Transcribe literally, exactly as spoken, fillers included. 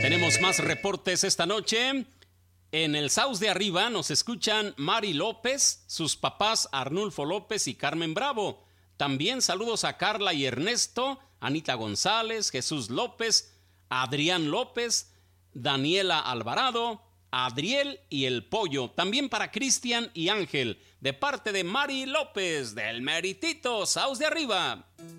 Tenemos más reportes esta noche. En el Saus de Arriba nos escuchan Mari López, sus papás Arnulfo López y Carmen Bravo. También saludos a Carla y Ernesto, Anita González, Jesús López, Adrián López, Daniela Alvarado, Adriel y el Pollo. También para Cristian y Ángel, de parte de Mari López, del meritito Saus de Arriba.